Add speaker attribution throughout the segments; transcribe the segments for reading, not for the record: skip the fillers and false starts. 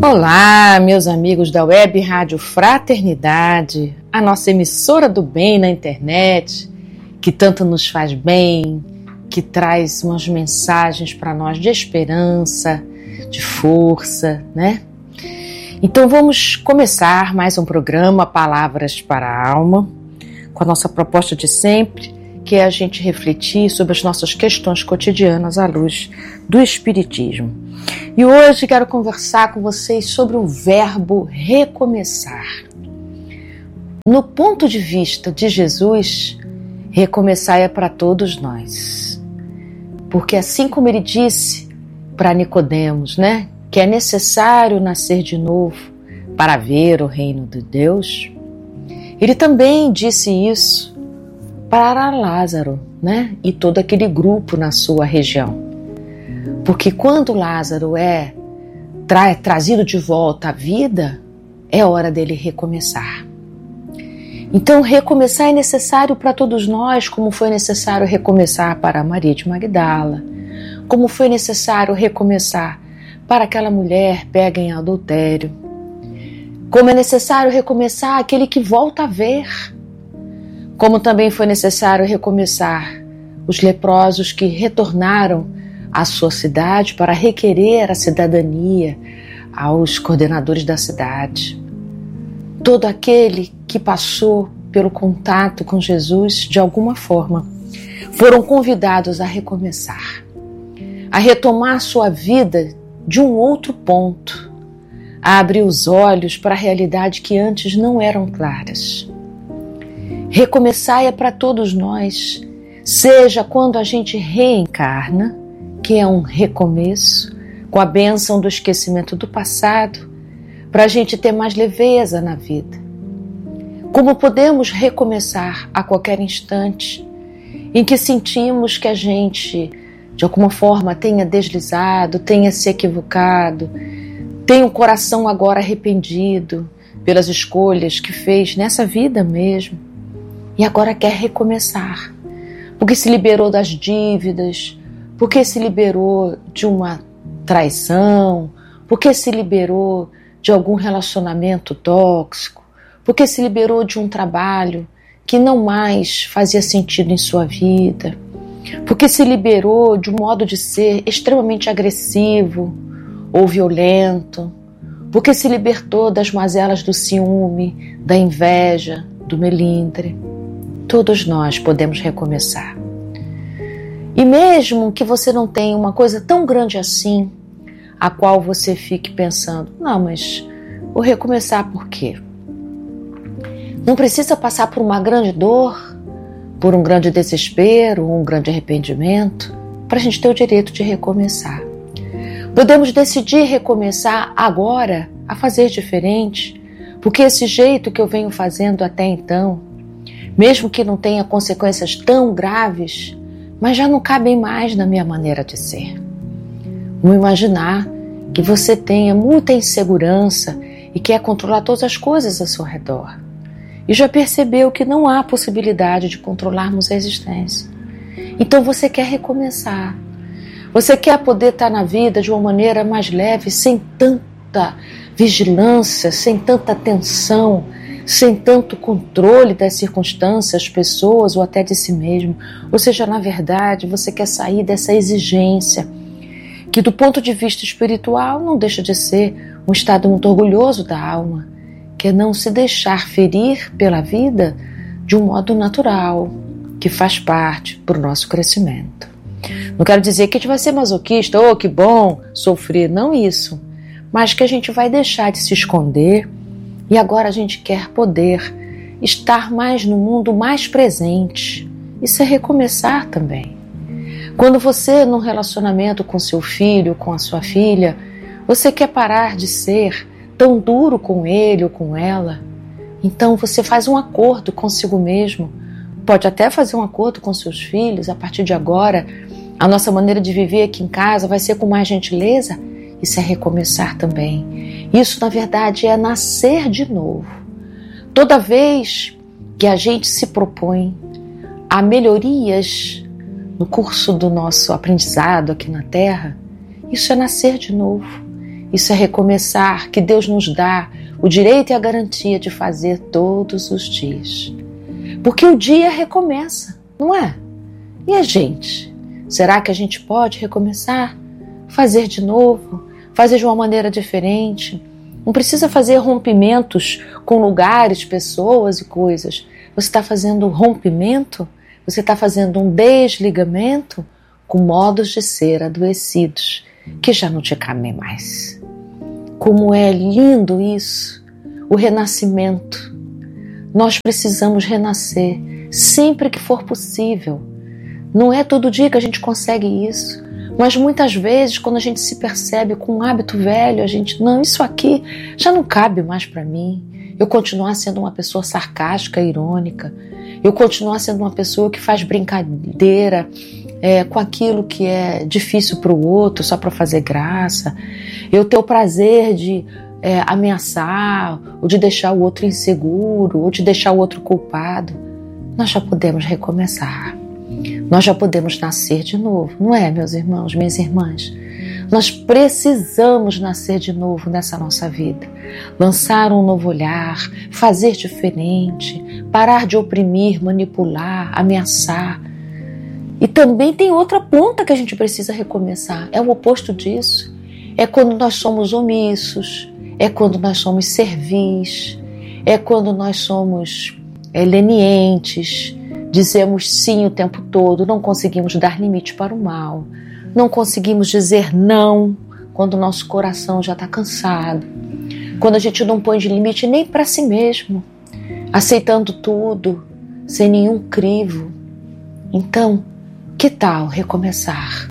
Speaker 1: Olá, meus amigos da Web Rádio Fraternidade, a nossa emissora do bem na internet, que tanto nos faz bem, que traz umas mensagens para nós de esperança, de força, né? Então vamos começar mais um programa Palavras para a Alma, com a nossa proposta de sempre, que é a gente refletir sobre as nossas questões cotidianas à luz do Espiritismo. E hoje quero conversar com vocês sobre o verbo recomeçar. No ponto de vista de Jesus, recomeçar é para todos nós. Porque assim como ele disse para Nicodemos, né, que é necessário nascer de novo para ver o reino de Deus, ele também disse isso para Lázaro, né, e todo aquele grupo na sua região. Porque quando Lázaro é trazido de volta à vida, é hora dele recomeçar. Então, recomeçar é necessário para todos nós, como foi necessário recomeçar para Maria de Magdala, como foi necessário recomeçar para aquela mulher pega em adultério, como é necessário recomeçar aquele que volta a ver, como também foi necessário recomeçar os leprosos que retornaram à sua cidade para requerer a cidadania aos coordenadores da cidade. Todo aquele que passou pelo contato com Jesus, de alguma forma, foram convidados a recomeçar, a retomar sua vida de um outro ponto, a abrir os olhos para a realidade que antes não eram claras. Recomeçar é para todos nós, seja quando a gente reencarna, que é um recomeço, com a bênção do esquecimento do passado, para a gente ter mais leveza na vida. Como podemos recomeçar a qualquer instante em que sentimos que a gente, de alguma forma, tenha deslizado, tenha se equivocado, tenha o coração agora arrependido pelas escolhas que fez nessa vida mesmo, e agora quer recomeçar, porque se liberou das dívidas, porque se liberou de uma traição, porque se liberou de algum relacionamento tóxico, porque se liberou de um trabalho que não mais fazia sentido em sua vida, porque se liberou de um modo de ser extremamente agressivo ou violento, porque se libertou das mazelas do ciúme, da inveja, do melindre. Todos nós podemos recomeçar. E mesmo que você não tenha uma coisa tão grande assim, a qual você fique pensando, não, mas vou recomeçar por quê? Não precisa passar por uma grande dor, por um grande desespero, um grande arrependimento, para a gente ter o direito de recomeçar. Podemos decidir recomeçar agora, a fazer diferente, porque esse jeito que eu venho fazendo até então, mesmo que não tenha consequências tão graves, mas já não cabem mais na minha maneira de ser. Vamos imaginar que você tenha muita insegurança e quer controlar todas as coisas ao seu redor. E já percebeu que não há possibilidade de controlarmos a existência. Então você quer recomeçar. Você quer poder estar na vida de uma maneira mais leve, sem tanta vigilância, sem tanta tensão, sem tanto controle das circunstâncias, pessoas ou até de si mesmo. Ou seja, na verdade, você quer sair dessa exigência, que do ponto de vista espiritual não deixa de ser um estado muito orgulhoso da alma, que é não se deixar ferir pela vida de um modo natural, que faz parte para o nosso crescimento. Não quero dizer que a gente vai ser masoquista, oh, que bom, sofrer, não isso, mas que a gente vai deixar de se esconder. E agora a gente quer poder estar mais no mundo, mais presente. Isso é recomeçar também. Quando você, num relacionamento com seu filho, com a sua filha, você quer parar de ser tão duro com ele ou com ela, então você faz um acordo consigo mesmo. Pode até fazer um acordo com seus filhos. A partir de agora, a nossa maneira de viver aqui em casa vai ser com mais gentileza. Isso é recomeçar também. Isso, na verdade, é nascer de novo. Toda vez que a gente se propõe a melhorias no curso do nosso aprendizado aqui na Terra, isso é nascer de novo. Isso é recomeçar, que Deus nos dá o direito e a garantia de fazer todos os dias. Porque o dia recomeça, não é? E a gente? Será que a gente pode recomeçar? Fazer de novo? Fazer de uma maneira diferente? Não precisa fazer rompimentos com lugares, pessoas e coisas. Você está fazendo um rompimento? Você está fazendo um desligamento com modos de ser adoecidos, que já não te cabem mais. Como é lindo isso, o renascimento. Nós precisamos renascer sempre que for possível. Não é todo dia que a gente consegue isso, mas muitas vezes quando a gente se percebe com um hábito velho, a gente, não, isso aqui já não cabe mais para mim. Eu continuar sendo uma pessoa sarcástica, irônica, eu continuar sendo uma pessoa que faz brincadeira com aquilo que é difícil para o outro, só para fazer graça, eu ter o prazer de ameaçar, ou de deixar o outro inseguro, ou de deixar o outro culpado. Nós já podemos recomeçar, nós já podemos nascer de novo, não é, meus irmãos, minhas irmãs? Nós precisamos nascer de novo nessa nossa vida, lançar um novo olhar, fazer diferente, parar de oprimir, manipular, ameaçar. E também tem outra ponta que a gente precisa recomeçar, é o oposto disso. É quando nós somos omissos, é quando nós somos servis, é quando nós somos lenientes, dizemos sim o tempo todo, não conseguimos dar limite para o mal, não conseguimos dizer não quando o nosso coração já está cansado, quando a gente não põe de limite nem para si mesmo, aceitando tudo, sem nenhum crivo. Então, que tal recomeçar?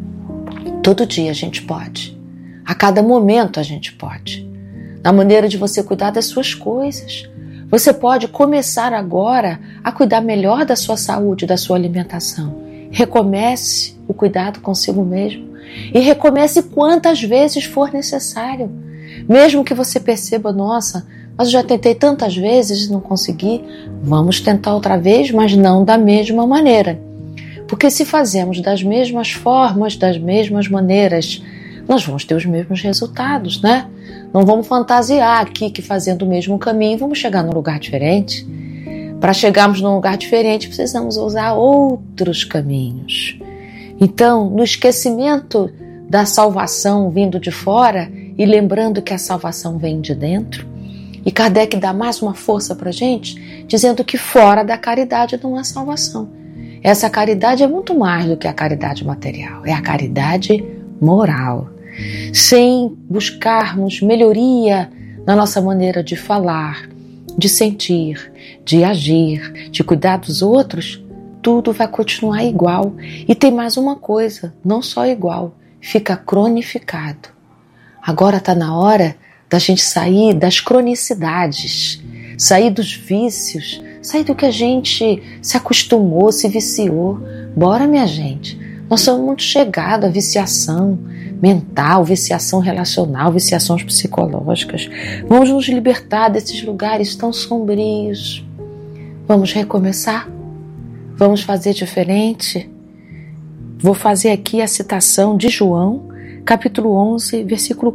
Speaker 1: Todo dia a gente pode. A cada momento a gente pode. Na maneira de você cuidar das suas coisas. Você pode começar agora a cuidar melhor da sua saúde, da sua alimentação. Recomece o cuidado consigo mesmo. E recomece quantas vezes for necessário. Mesmo que você perceba, nossa, mas eu já tentei tantas vezes e não consegui. Vamos tentar outra vez, mas não da mesma maneira. Porque se fazemos das mesmas formas, das mesmas maneiras, nós vamos ter os mesmos resultados, né? Não vamos fantasiar aqui que fazendo o mesmo caminho vamos chegar num lugar diferente. Para chegarmos num lugar diferente, precisamos usar outros caminhos. Então, no esquecimento da salvação vindo de fora e lembrando que a salvação vem de dentro, e Kardec dá mais uma força para a gente, dizendo que fora da caridade não há salvação. Essa caridade é muito mais do que a caridade material, é a caridade moral. Sem buscarmos melhoria na nossa maneira de falar, de sentir, de agir, de cuidar dos outros, tudo vai continuar igual. E tem mais uma coisa, não só igual, fica cronificado. Agora está na hora da gente sair das cronicidades, sair dos vícios, sair do que a gente se acostumou, se viciou. Bora, minha gente, nós somos muito chegados à viciação mental, viciação relacional, viciações psicológicas. Vamos nos libertar desses lugares tão sombrios. Vamos recomeçar? Vamos fazer diferente? Vou fazer aqui a citação de João, capítulo 11, versículo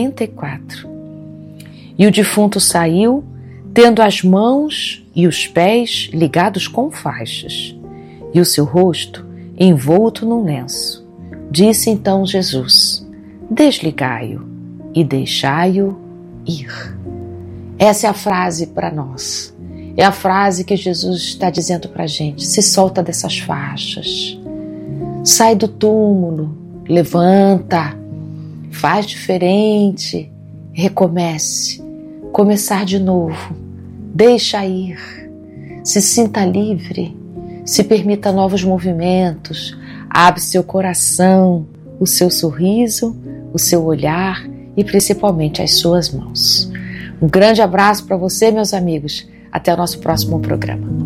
Speaker 1: 44. E o defunto saiu, tendo as mãos e os pés ligados com faixas, e o seu rosto envolto num lenço. Disse então Jesus: desligai-o e deixai-o ir. Essa é a frase para nós. É a frase que Jesus está dizendo para a gente. Se solta dessas faixas. Sai do túmulo. Levanta. Faz diferente. Recomece. Começar de novo. Deixa ir. Se sinta livre. Se permita novos movimentos. Abre seu coração, o seu sorriso, o seu olhar e principalmente as suas mãos. Um grande abraço para você, meus amigos. Até o nosso próximo programa.